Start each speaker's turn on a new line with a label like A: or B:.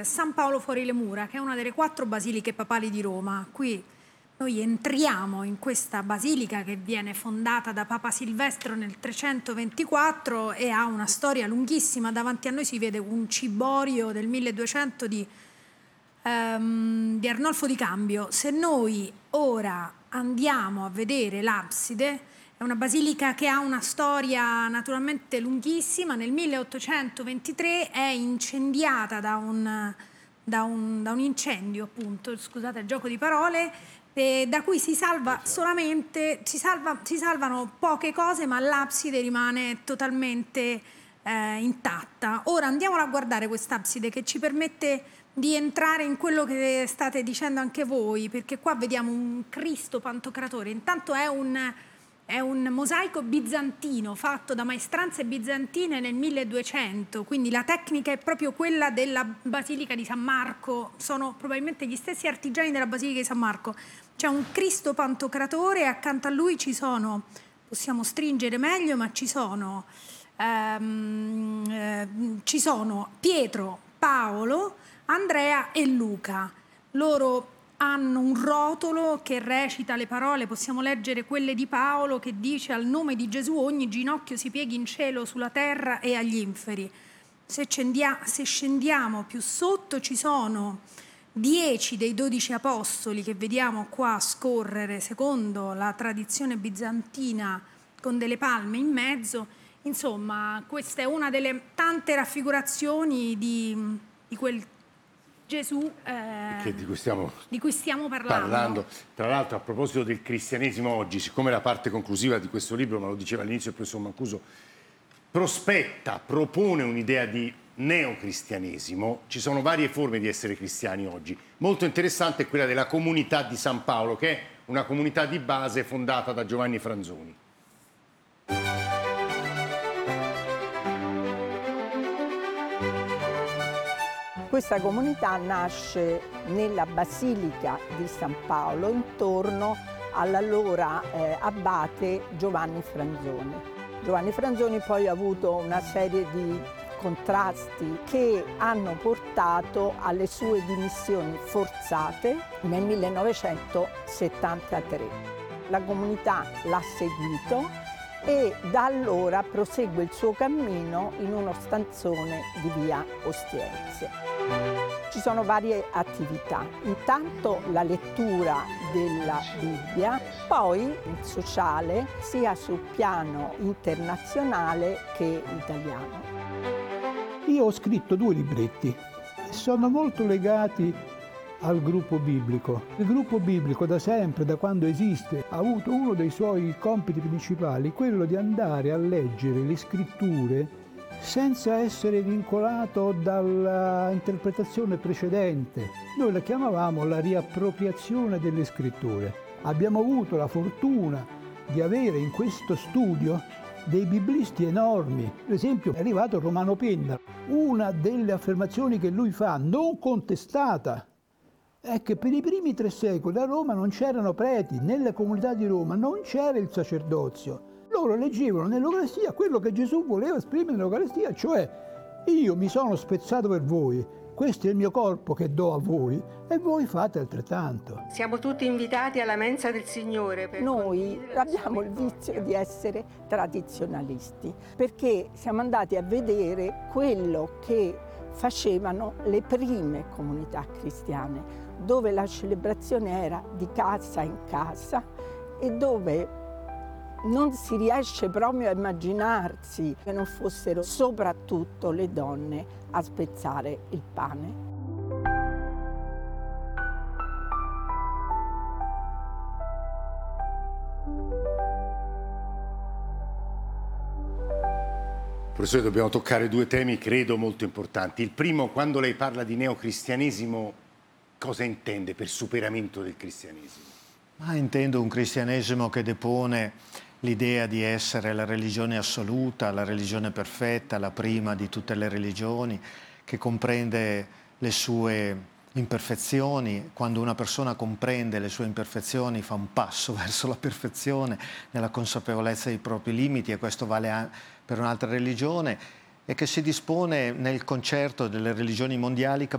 A: San Paolo fuori le mura, che è una delle 4 basiliche papali di Roma. Qui noi entriamo in questa basilica che viene fondata da Papa Silvestro nel 324 e ha una storia lunghissima. Davanti a noi si vede un ciborio del 1200 di Arnolfo di Cambio. Se noi ora andiamo a vedere l'abside, è una basilica che ha una storia naturalmente lunghissima. Nel 1823 è incendiata da un incendio, appunto, scusate il gioco di parole, da cui si salvano poche cose, ma l'abside rimane totalmente intatta. Ora andiamo a guardare quest'abside che ci permette di entrare in quello che state dicendo anche voi, perché qua vediamo un Cristo Pantocratore. Intanto è un mosaico bizantino fatto da maestranze bizantine nel 1200, quindi la tecnica è proprio quella della Basilica di San Marco, sono probabilmente gli stessi artigiani della Basilica di San Marco. C'è un Cristo Pantocratore e accanto a lui possiamo stringere meglio, ma ci sono Pietro, Paolo, Andrea e Luca. Loro hanno un rotolo che recita le parole, possiamo leggere quelle di Paolo che dice: al nome di Gesù ogni ginocchio si pieghi in cielo, sulla terra e agli inferi. Se scendiamo più sotto ci sono 10 dei 12 apostoli che vediamo qua scorrere secondo la tradizione bizantina con delle palme in mezzo. Insomma, questa è una delle tante raffigurazioni di quel Gesù
B: di cui stiamo
A: parlando.
B: Tra l'altro, a proposito del cristianesimo oggi, siccome la parte conclusiva di questo libro, ma lo diceva all'inizio il professor Mancuso, propone un'idea di neocristianesimo. Ci sono varie forme di essere cristiani oggi. Molto interessante è quella della comunità di San Paolo, che è una comunità di base fondata da Giovanni Franzoni.
C: Questa comunità nasce nella Basilica di San Paolo intorno all'allora abate Giovanni Franzoni. Giovanni Franzoni poi ha avuto una serie di contrasti che hanno portato alle sue dimissioni forzate nel 1973. La comunità l'ha seguito e da allora prosegue il suo cammino in uno stanzone di via Ostiense. Ci sono varie attività, intanto la lettura della Bibbia, poi il sociale sia sul piano internazionale che italiano.
D: Io ho scritto 2 libretti, sono molto legati al gruppo biblico. Il gruppo biblico da sempre, da quando esiste, ha avuto uno dei suoi compiti principali, quello di andare a leggere le scritture senza essere vincolato dall'interpretazione precedente. Noi la chiamavamo la riappropriazione delle scritture. Abbiamo avuto la fortuna di avere in questo studio dei biblisti enormi. Per esempio è arrivato Romano Penna. Una delle affermazioni che lui fa, non contestata, è che per i primi 3 secoli a Roma non c'erano preti, nelle comunità di Roma non c'era il sacerdozio. Loro leggevano nell'Eucaristia quello che Gesù voleva esprimere nell'Eucaristia, cioè io mi sono spezzato per voi, questo è il mio corpo che do a voi e voi fate altrettanto.
E: Siamo tutti invitati alla mensa del Signore.
C: Noi abbiamo il vizio di essere tradizionalisti perché siamo andati a vedere quello che facevano le prime comunità cristiane, dove la celebrazione era di casa in casa e dove non si riesce proprio a immaginarsi che non fossero soprattutto le donne a spezzare il pane.
B: Professore, dobbiamo toccare 2 temi, credo, molto importanti. Il primo, quando lei parla di neocristianesimo, cosa intende per superamento del cristianesimo?
F: Intendo un cristianesimo che depone l'idea di essere la religione assoluta, la religione perfetta, la prima di tutte le religioni, che comprende le sue imperfezioni. Quando una persona comprende le sue imperfezioni fa un passo verso la perfezione nella consapevolezza dei propri limiti, e questo vale per un'altra religione, e che si dispone nel concerto delle religioni mondiali